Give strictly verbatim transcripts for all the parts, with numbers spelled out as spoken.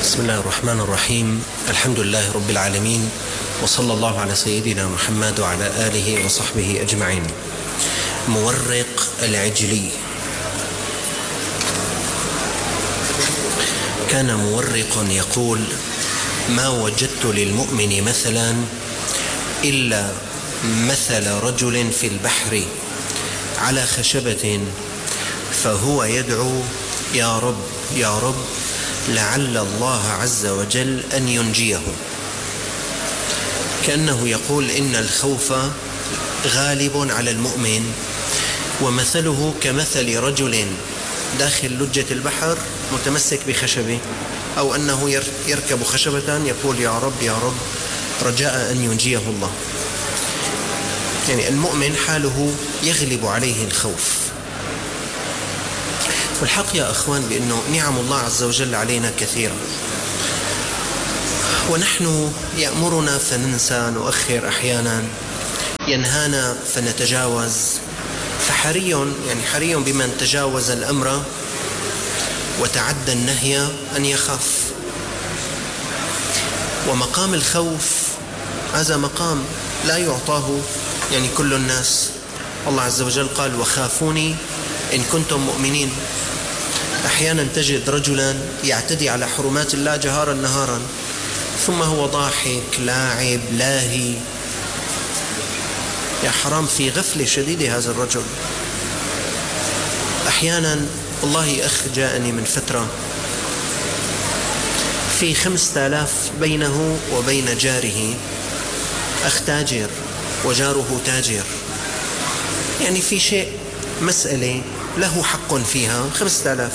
بسم الله الرحمن الرحيم. الحمد لله رب العالمين، وصلى الله على سيدنا محمد وعلى آله وصحبه أجمعين. مورق العجلي. كان مورق يقول: ما وجدت للمؤمن مثلا إلا مثل رجل في البحر على خشبة فهو يدعو: يا رب يا رب لعل الله عز وجل أن ينجيه. كأنه يقول إن الخوف غالب على المؤمن، ومثله كمثل رجل داخل لجة البحر متمسك بخشبة، أو أنه يركب خشبة يقول: يا رب يا رب رجاء أن ينجيه الله. يعني المؤمن حاله يغلب عليه الخوف. والحق يا أخوان بأنه نعم الله عز وجل علينا كثيرة، ونحن يأمرنا فننسى، نؤخر أحيانا، ينهانا فنتجاوز. فحري يعني حري بمن تجاوز الأمر وتعدى النهي أن يخاف. ومقام الخوف هذا مقام لا يعطاه يعني كل الناس. الله عز وجل قال: وخافوني إن كنتم مؤمنين. أحيانا تجد رجلا يعتدي على حرمات الله جهارا نهارا، ثم هو ضاحك لاعب لاهي. يا حرام، في غفلة شديدة هذا الرجل. أحيانا والله أخ جاءني من فترة في خمسة آلاف بينه وبين جاره، أخ تاجر وجاره تاجر، يعني في شيء مسألة له حق فيها، خمسة آلاف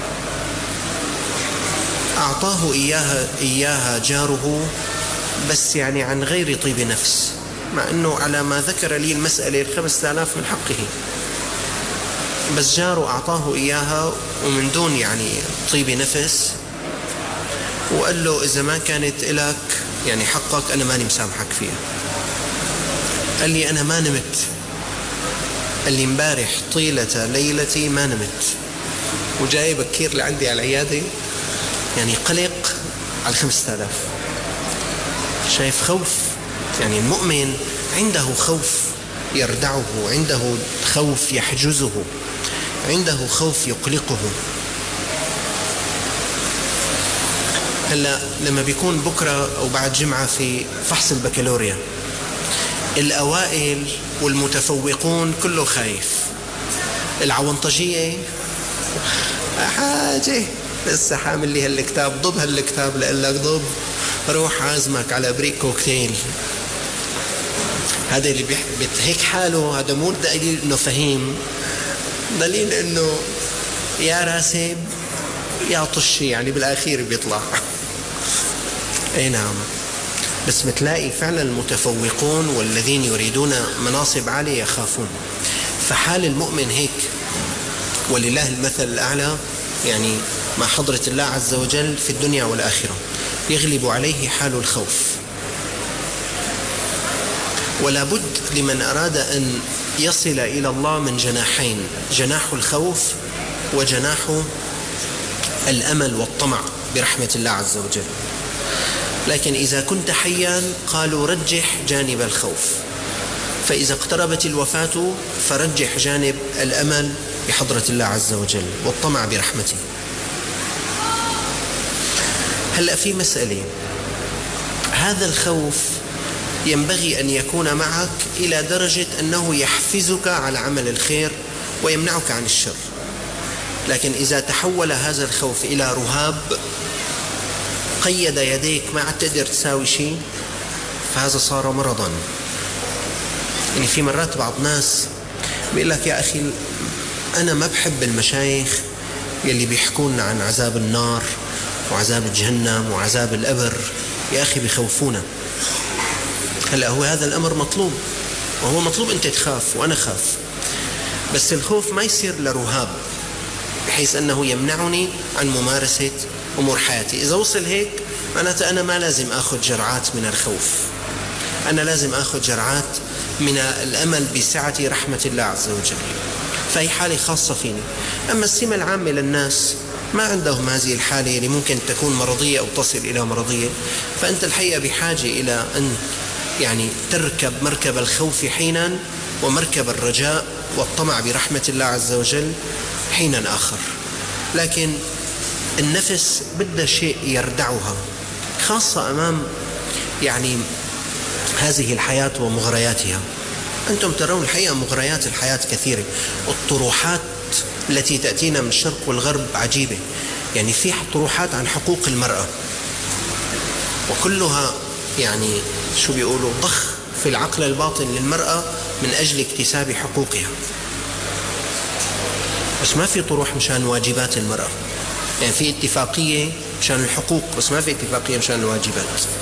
أعطاه إياها, إياها جاره، بس يعني عن غير طيب نفس، مع أنه على ما ذكر لي المسألة الخمسة آلاف من حقه، بس جاره أعطاه إياها ومن دون يعني طيب نفس، وقال له: إذا ما كانت إلك يعني حقك أنا ماني مسامحك فيها. قال لي: أنا ما نمت، قال لي امبارح طيلة ليلتي ما نمت، وجاي بكير لعندي على العيادة، يعني قلق على خمسة آلاف. شايف خوف؟ يعني المؤمن عنده خوف يردعه، عنده خوف يحجزه، عنده خوف يقلقه. هلا لما بيكون بكرة أو بعد جمعة في فحص البكالوريا، الأوائل والمتفوقون كله خايف، العونطجية حاجة لسه حامل لي هالكتاب، ضب هالكتاب لقلك ضب، روح عازمك على بريك كوكتيل. هذا اللي بيهيك حاله، هذا مو دليل انه فهيم، دليل انه يا راسب يا طشي، يعني بالاخير بيطلع. اي نعم، بس بتلاقي فعلا المتفوقون والذين يريدون مناصب عالية يخافون. فحال المؤمن هيك، ولله المثل الأعلى، يعني مع حضرة الله عز وجل في الدنيا والآخرة، يغلب عليه حال الخوف. ولا بد لمن أراد أن يصل إلى الله من جناحين: جناح الخوف وجناح الأمل والطمع برحمة الله عز وجل. لكن إذا كنت حيا قالوا رجح جانب الخوف، فإذا اقتربت الوفاة فرجح جانب الأمل بحضرة الله عز وجل والطمع برحمته. هلأ في مسألة، هذا الخوف ينبغي أن يكون معك إلى درجة أنه يحفزك على عمل الخير ويمنعك عن الشر. لكن إذا تحول هذا الخوف إلى رهاب قيد يديك ما عاد تقدر تساوي شيء، فهذا صار مرضا. يعني في مرات بعض ناس بيقول لك: يا أخي أنا ما بحب المشايخ يلي بيحكون عن عذاب النار وعذاب جهنم وعذاب القبر، يا أخي بيخوفونا. هلأ هو هذا الأمر مطلوب، وهو مطلوب أنت تخاف وأنا خاف، بس الخوف ما يصير لرهاب بحيث أنه يمنعني عن ممارسة أمور حياتي. إذا وصل هيك معناته أنا ما لازم أخذ جرعات من الخوف، أنا لازم أخذ جرعات من الأمل بسعة رحمة الله عز وجل. فهي حالة خاصة فيني. أما السمة العامة للناس ما عندهم هذه الحالة اللي ممكن تكون مرضية أو تصل إلى مرضية. فأنت الحقيقة بحاجة إلى أن يعني تركب مركب الخوف حينا ومركب الرجاء والطمع برحمة الله عز وجل حينا آخر. لكن النفس بدها شيء يردعها، خاصة أمام يعني هذه الحياة ومغرياتها. أنتم ترون الحقيقة مغريات الحياة كثيرة، الطروحات التي تأتينا من الشرق والغرب عجيبة. يعني في طروحات عن حقوق المرأة وكلها يعني شو بيقولوا ضخ في العقل الباطن للمرأة من أجل اكتساب حقوقها، بس ما في طروح مشان واجبات المرأة. يعني في اتفاقية مشان الحقوق بس ما في اتفاقية مشان الواجبات.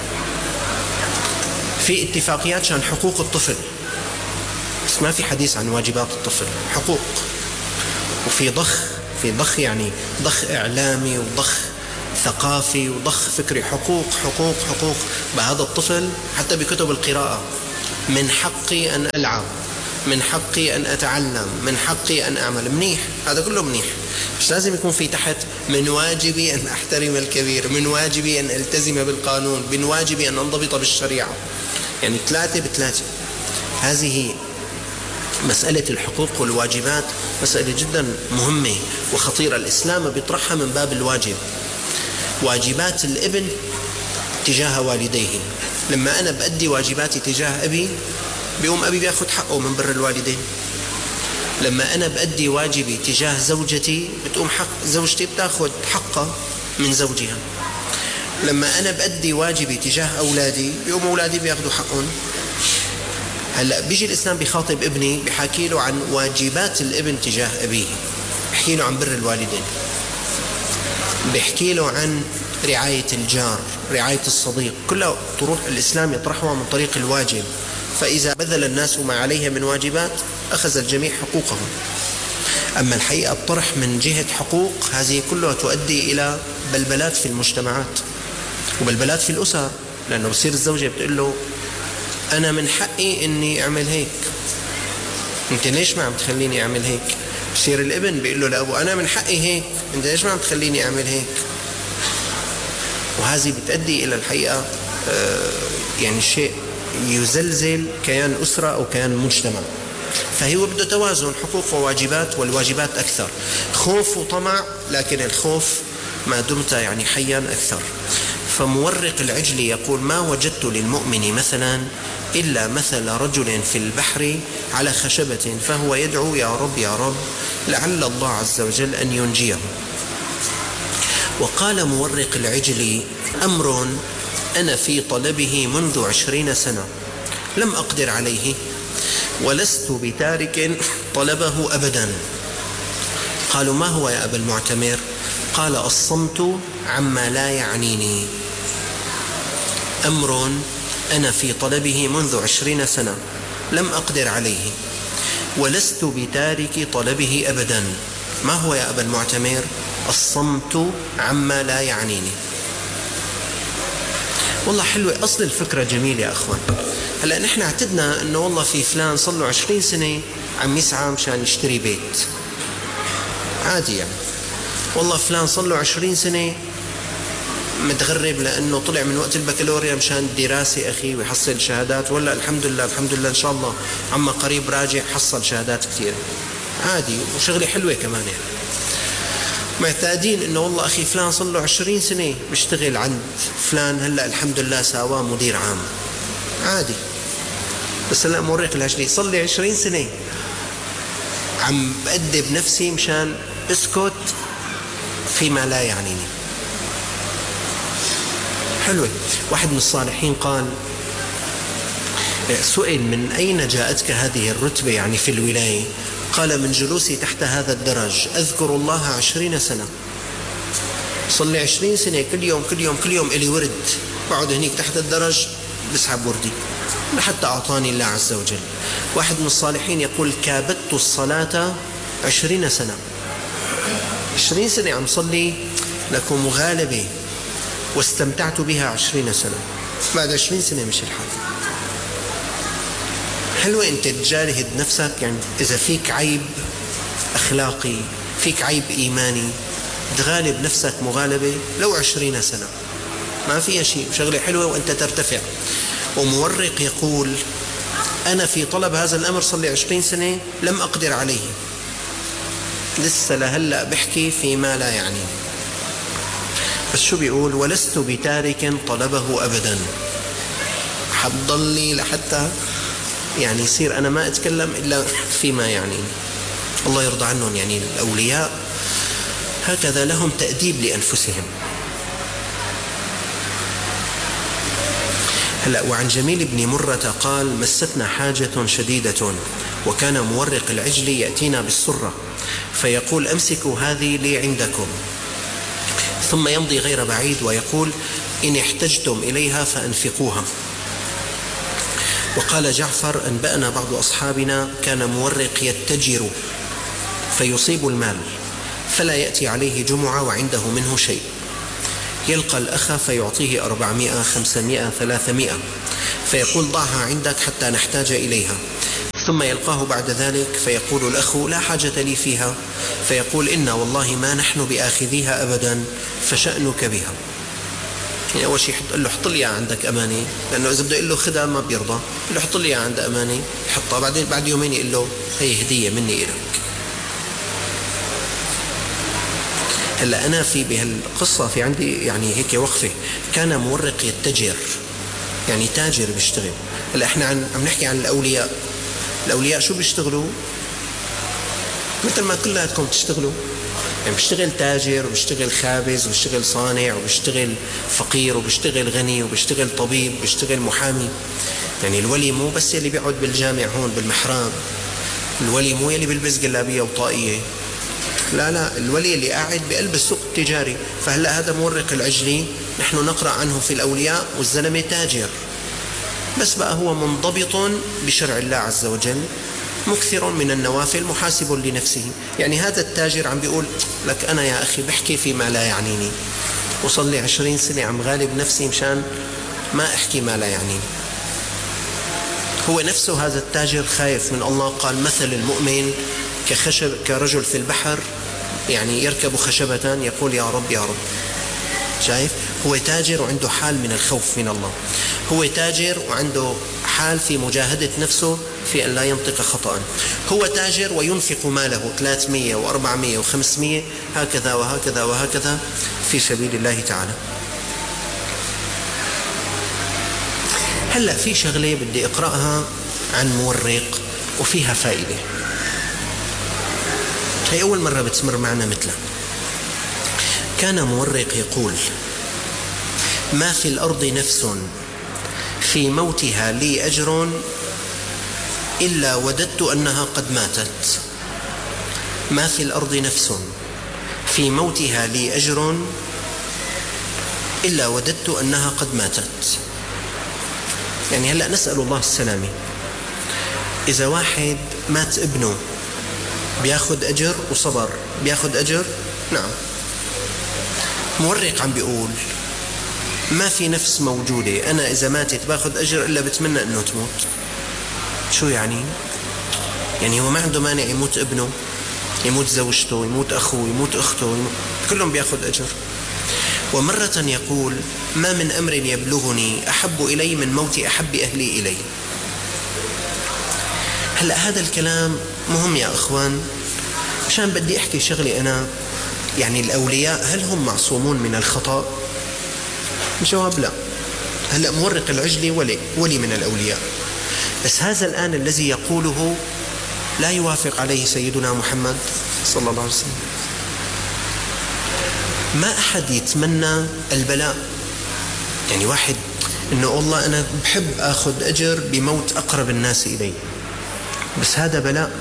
في اتفاقيات مشان حقوق الطفل بس ما في حديث عن واجبات الطفل، حقوق. وفي ضخ في ضخ يعني ضخ إعلامي وضخ ثقافي وضخ فكري، حقوق حقوق حقوق. بهذا الطفل حتى بكتب القراءة من حقي أن ألعب، من حقي أن أتعلم، من حقي أن أعمل. منيح، هذا كله منيح، مش لازم يكون في تحت من واجبي أن أحترم الكبير، من واجبي أن ألتزم بالقانون، من واجبي أن أنضبط بالشريعة. يعني ثلاثة بثلاثة. هذه مسألة الحقوق والواجبات مسألة جدا مهمة وخطيرة. الإسلام بيطرحها من باب الواجب. واجبات الابن تجاه والديه، لما أنا بأدي واجباتي تجاه أبي بيقوم أبي بيأخذ حقه من بر الوالدين. لما أنا بأدي واجبي تجاه زوجتي بتقوم حق زوجتي بتأخذ حقها من زوجها. لما أنا بأدي واجبي تجاه أولادي بيقوم أولادي بيأخذوا حقهم. هلأ بيجي الإسلام بيخاطب ابني بحكي له عن واجبات الابن تجاه أبيه، بحكي له عن بر الوالدين، بحكي له عن رعاية الجار، رعاية الصديق. كلها طروح الإسلام يطرحها من طريق الواجب. فإذا بذل الناس ما عليه من واجبات أخذ الجميع حقوقهم. أما الحقيقة الطرح من جهة حقوق هذه كلها تؤدي إلى بلبلات في المجتمعات وبلبلات في الأسر، لأنه بصير الزوجة بتقول له أنا من حقي إني أعمل هيك، أنت ليش ما عم تخليني أعمل هيك؟ بصير الابن بيقول له لأبو أنا من حقي هيك، أنت ليش ما عم تخليني أعمل هيك؟ وهذه بتؤدي إلى الحقيقة يعني شيء يزلزل كيان أسرة أو كيان مجتمع. فهو بده توازن حقوق وواجبات، والواجبات أكثر. خوف وطمع، لكن الخوف ما دمت يعني حيا أكثر. فمورق العجلي يقول ما وجدت للمؤمن مثلا إلا مثل رجل في البحر على خشبة فهو يدعو يا رب يا رب لعل الله عز وجل أن ينجيه. وقال مورق العجلي أمر أنا في طلبه منذ عشرين سنة لم أقدر عليه ولست بتارك طلبه أبدا. قالوا ما هو يا أبا المعتمر؟ قال الصمت عما لا يعنيني. أمر أنا في طلبه منذ عشرين سنة لم أقدر عليه ولست بتارك طلبه أبدا. ما هو يا أبا المعتمر؟ الصمت عما لا يعنيني. والله حلوة، أصل الفكرة جميلة يا أخوان. هلأ نحن اعتدنا أنه والله في فلان صار له عشرين سنة عم يسعى مشان يشتري بيت، عادي يعني. والله فلان صار له عشرين سنة متغرب لأنه طلع من وقت البكالوريا مشان الدراسة أخي ويحصل شهادات، ولا الحمد لله الحمد لله إن شاء الله عما قريب راجع حصل شهادات كثيرة، عادي وشغلة حلوة كمان. يعني معتادين انه والله اخي فلان صار له عشرين سنة بيشتغل عند فلان، هلا الحمد لله ساواه مدير عام، عادي. بس هلا مورق العجلي صار لي عشرين سنة عم بأدب نفسي مشان اسكت فيما لا يعنيني. حلوة. واحد من الصالحين قال سئل من أين جاءتك هذه الرتبة يعني في الولاية؟ قال من جلوسي تحت هذا الدرج أذكر الله عشرين سنة، صلي عشرين سنة كل يوم كل يوم كل يوم إلي ورد بقعد هنيك تحت الدرج بسحب وردي لحتى أعطاني الله عز وجل. واحد من الصالحين يقول كابدت الصلاة عشرين سنة، عشرين سنة عم صلي لكم مغالبة واستمتعت بها عشرين سنة، بعد عشرين سنة مش الحال. حلوة أنت تجاهد نفسك. يعني إذا فيك عيب أخلاقي، فيك عيب إيماني، تغالب نفسك مغالبة لو عشرين سنة ما فيها شيء، شغلة حلوة وأنت ترتفع. ومورق يقول أنا في طلب هذا الأمر صار لي عشرين سنة لم أقدر عليه، لسه لهلأ بحكي فيما لا يعني. بس شو بيقول؟ ولست بتارك طلبه أبدا، حضلي لحتى يعني يصير أنا ما أتكلم إلا فيما يعني. الله يرضى عنهم. يعني الأولياء هكذا لهم تأديب لأنفسهم. هلأ وعن جميل بن مرة قال مستنا حاجة شديدة وكان مورق العجل يأتينا بالسرة فيقول أمسكوا هذه لي عندكم، ثم يمضي غير بعيد ويقول إن احتجتم إليها فأنفقوها. وقال جعفر أنبأنا بعض أصحابنا كان مورق يتجر فيصيب المال فلا يأتي عليه جمعة وعنده منه شيء، يلقى الأخ فيعطيه أربعمائة خمسمائة ثلاثمائة فيقول ضعها عندك حتى نحتاج إليها، ثم يلقاه بعد ذلك فيقول الأخ لا حاجة لي فيها، فيقول إنا والله ما نحن بآخذيها أبدا فشأنك بها. يعني أول شيء قل له حط لي عندك أماني، لأنه إذا بده يقول له خدها ما بيرضى، قل له حط لي عند أماني يحطها، بعدين بعد يومين يقول له هي هدية مني إليك. هلا أنا في بهالقصة في عندي يعني هيك وقفة، كان مورق يتجر يعني تاجر بيشتغل. هلا إحنا عن عم نحكي عن الأولياء. الأولياء شو بيشتغلوا؟ مثل ما كلاتكم تشتغلوا، يعني بيشتغل تاجر وبيشتغل خابز وبيشتغل صانع وبيشتغل فقير وبيشتغل غني وبيشتغل طبيب وبيشتغل محامي. يعني الولي مو بس يلي بيقعد بالجامع هون بالمحراب، الولي مو يلي بيلبس جلابية وطاقية، لا لا، الولي اللي قاعد بقلب السوق التجاري. فهلا هذا مورق العجلي نحن نقرأ عنه في الأولياء والزلمة تاجر، بس بقى هو منضبط بشرع الله عز وجل، مكثر من النوافل، محاسب لنفسه. يعني هذا التاجر عم بيقول لك أنا يا أخي بحكي فيما لا يعنيني، وصل لي عشرين سنة عم غالب نفسي مشان ما أحكي ما لا يعنيني. هو نفسه هذا التاجر خايف من الله، قال مثل المؤمن كخشب كرجل في البحر يعني يركب خشبة يقول يا رب يا رب. شايف؟ هو تاجر وعنده حال من الخوف من الله، هو تاجر وعنده حال في مجاهدة نفسه في أن لا ينطق خطأ، هو تاجر وينفق ماله ثلاثمائة وأربعمائة وخمسمائة هكذا وهكذا وهكذا في سبيل الله تعالى. هلأ في شغلة بدي أقرأها عن مورق وفيها فائدة، هي أول مرة بتمر معنا مثله. كان مورق يقول ما في الأرض نفس في موتها لي أجر إلا وددت أنها قد ماتت. ما في الأرض نفس في موتها لي أجر إلا وددت أنها قد ماتت. يعني هلأ نسأل الله السلامة، إذا واحد مات ابنه بياخد أجر وصبر بياخد أجر؟ نعم. مورق عم بيقول ما في نفس موجودة أنا إذا ماتت باخد أجر إلا بتمنى أنه تموت. شو يعني؟ يعني هو ما عنده مانع يموت ابنه، يموت زوجته، يموت أخوه، يموت أخته، يموت... كلهم بياخد أجر. ومرة يقول ما من أمر يبلغني أحب إلي من موت أحب أهلي إلي. هلأ هذا الكلام مهم يا أخوان، عشان بدي أحكي شغلي أنا. يعني الأولياء هل هم معصومون من الخطأ؟ الجواب لا. هلأ مورق العجلي ولي, ولي من الأولياء، بس هذا الآن الذي يقوله لا يوافق عليه سيدنا محمد صلى الله عليه وسلم. ما أحد يتمنى البلاء. يعني واحد إنه والله أنا بحب أخذ أجر بموت أقرب الناس إلي، بس هذا بلاء.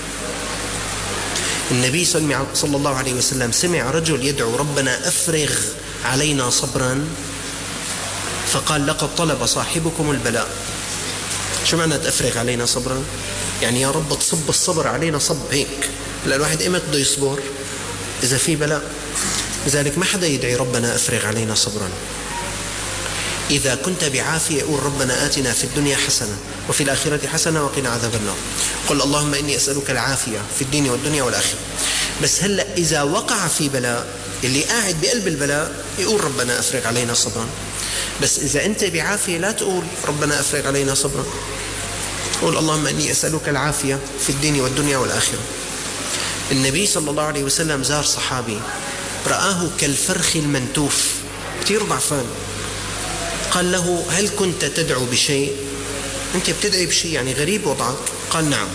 النبي صلى الله عليه وسلم سمع رجل يدعو ربنا أفرغ علينا صبرا، فقال لقد طلب صاحبكم البلاء. شو معنى أفرغ علينا صبرا؟ يعني يا رب تصب الصبر علينا صب هيك. لا، الواحد إمتى بده يصبر؟ إذا في بلاء. لذلك ما حدا يدعي ربنا أفرغ علينا صبرا. إذا كنت بعافية قول ربنا آتنا في الدنيا حسنة وفي الآخرة حسنة وقنا عذاب النار. قل اللهم إني أسألك العافية في الدين والدنيا والآخرة. بس هلأ إذا وقع في بلاء اللي قاعد بقلب البلاء يقول ربنا أفرغ علينا صبرا، بس إذا أنت بعافية لا تقول ربنا أفرغ علينا صبرا، قول اللهم إني أسألك العافية في الدين والدنيا والآخرة. النبي صلى الله عليه وسلم زار صحابي رآه كالفرخ المنتوف كتير ضعفان، قال له هل كنت تدعو بشيء؟ أنت بتدعي بشيء يعني غريب وضعك؟ قال نعم،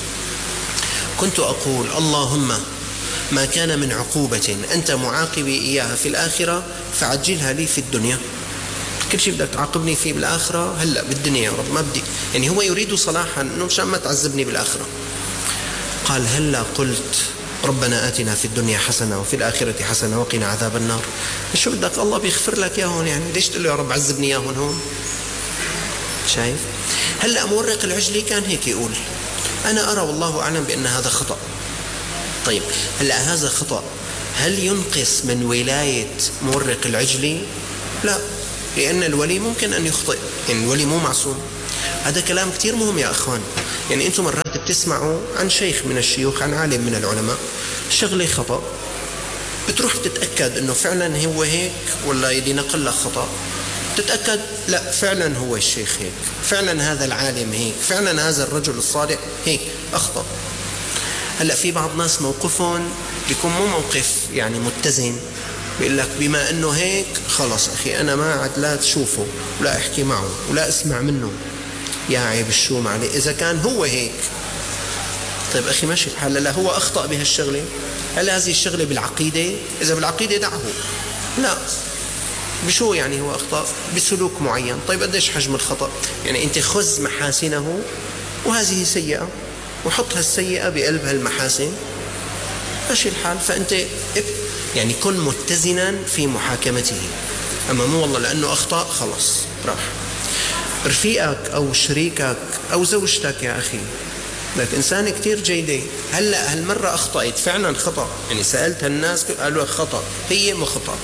كنت أقول اللهم ما كان من عقوبة أنت معاقبي إياها في الآخرة فعجلها لي في الدنيا، كل شيء بدك تعاقبني فيه بالآخرة هلأ بالدنيا يا رب، ما بدي، يعني هو يريد صلاحا إنه مشان ما تعذبني بالآخرة. قال هلأ قلت ربنا آتنا في الدنيا حسنة وفي الآخرة حسنة وقنا عذاب النار، شو بدك الله بيغفر لك ياهون، يعني ليش تقول له يا رب عذبني ياهون هون؟ شايف؟ هلأ مورق العجلي كان هيك يقول أنا أرى والله أعلم بأن هذا خطأ. طيب هلأ هذا خطأ، هل ينقص من ولاية مورق العجلي؟ لا، لأن الولي ممكن أن يخطئ، يعني الولي مو معصوم. هذا كلام كتير مهم يا أخوان، يعني أنتم مرات بتسمعوا عن شيخ من الشيوخ، عن عالم من العلماء، شغلة خطأ، بتروح تتأكد أنه فعلا هو هيك ولا يلي نقل لك خطأ، تتأكد لا فعلا هو الشيخ هيك، فعلا هذا العالم هيك، فعلا هذا الرجل الصالح هيك أخطأ. هلأ في بعض ناس موقفهم بيكون مو موقف يعني متزن، بيقول لك بما أنه هيك خلص أخي أنا ما عاد لا تشوفه ولا أحكي معه ولا أسمع منه، يا عيب الشو معلي إذا كان هو هيك. طيب أخي ماشي الحال، لا هو أخطأ بهالشغلة، هل هذه الشغلة بالعقيدة؟ إذا بالعقيدة دعه، لا بشو يعني هو أخطأ؟ بسلوك معين. طيب قديش حجم الخطأ؟ يعني أنت خذ محاسنه وهذه سيئة وحط هالسيئة بقلب هالمحاسن، ماشي الحال، فأنت يعني كن متزنا في محاكمته، أما مو والله لأنه أخطأ خلص راح. رفيقك أو شريكك أو زوجتك يا أخي لك إنسان كتير جيدة، هلأ هالمرة أخطأت فعلا خطأ، يعني سألت الناس قالوا خطأ، هي مو خطأ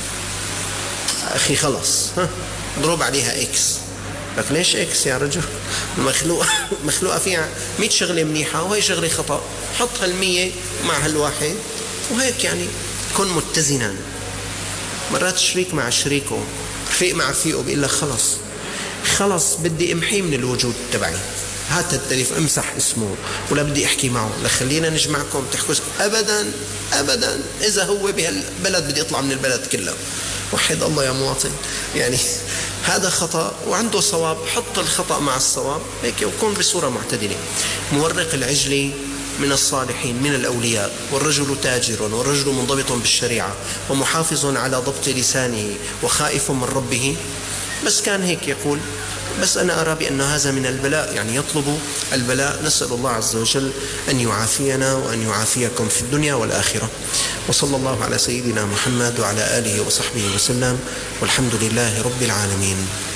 أخي خلص ها ضرب عليها إكس، لك ليش إكس يا رجل؟ مخلوقة مخلوقة فيها مية شغلة منيحة وهي شغلة خطأ، حط هالمية مع هالواحد وهيك، يعني كن متزنا. مرات شريك مع شريكه، رفيق مع رفيقه بيقول لك خلص خلص بدي امحيه من الوجود تبعي، هات التليف امسح اسمه ولا بدي احكي معه، لا خلينا نجمعكم تحكوا ابدا ابدا، اذا هو بهالبلد بدي اطلع من البلد كله، وحد الله يا مواطن، يعني هذا خطأ وعنده صواب، حط الخطأ مع الصواب هيك وكون بصورة معتدلة. مورق العجلي من الصالحين من الأولياء، والرجل تاجر والرجل منضبط بالشريعة ومحافظ على ضبط لسانه وخائف من ربه، بس كان هيك يقول بس أنا أرى بأن هذا من البلاء، يعني يطلب البلاء، نسأل الله عز وجل أن يعافينا وأن يعافيكم في الدنيا والآخرة. وصلى الله على سيدنا محمد وعلى آله وصحبه وسلم، والحمد لله رب العالمين.